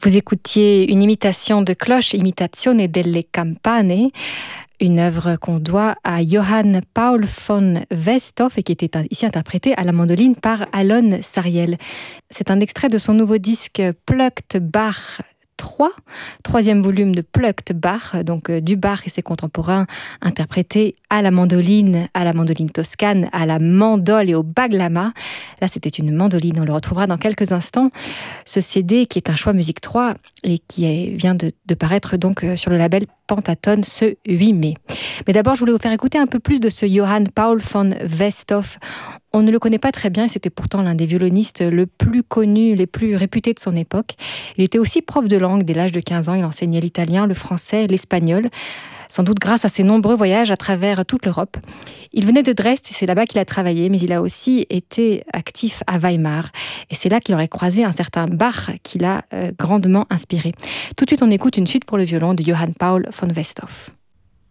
Vous écoutiez une imitation de cloche, Imitazione delle Campane, une œuvre qu'on doit à Johann Paul von Westhoff et qui était ici interprétée à la mandoline par Alon Sariel. C'est un extrait de son nouveau disque Plucked Bach 3, troisième volume de Plucked Bach, donc du Bach et ses contemporains interprétés à la mandoline toscane, à la mandole et au baglama. Là, c'était une mandoline, on le retrouvera dans quelques instants. Ce CD qui est un choix musique 3 et qui vient de paraître donc sur le label Pentaton ce 8 mai. Mais d'abord, je voulais vous faire écouter un peu plus de ce Johann Paul von Westhoff. On ne le connaît pas très bien et c'était pourtant l'un des violonistes le plus connus, les plus réputés de son époque. Il était aussi prof de langue dès l'âge de 15 ans. Il enseignait l'italien, le français, l'espagnol, sans doute grâce à ses nombreux voyages à travers toute l'Europe. Il venait de Dresde et c'est là-bas qu'il a travaillé, mais il a aussi été actif à Weimar. Et c'est là qu'il aurait croisé un certain Bach qui l'a grandement inspiré. Tout de suite, on écoute une suite pour le violon de Johann Paul von Westhoff.